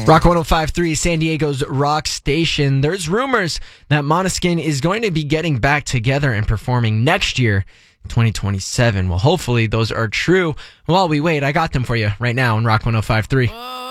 Rock 105.3, San Diego's rock station. There's rumors that Måneskin is going to be getting back together and performing next year, 2027. Well, hopefully those are true. While we wait, I got them for you right now on Rock 105.3.